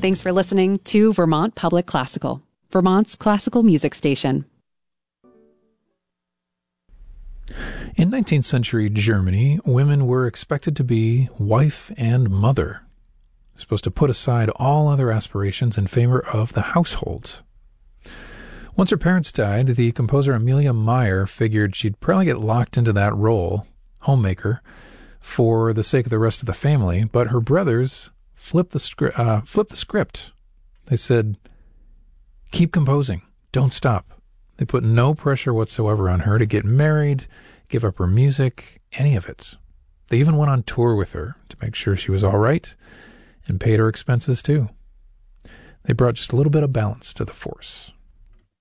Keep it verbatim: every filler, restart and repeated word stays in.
Thanks for listening to Vermont Public Classical, Vermont's classical music station. In nineteenth century Germany, women were expected to be wife and mother, supposed to put aside all other aspirations in favor of the household. Once her parents died, the composer Amelia Meyer figured she'd probably get locked into that role, homemaker, for the sake of the rest of the family, but her brothers flipped the, scri- uh, flipped the script. They said, keep composing, don't stop. They put no pressure whatsoever on her to get married, give up her music, any of it. They even went on tour with her to make sure she was all right and paid her expenses too. They brought just a little bit of balance to the force.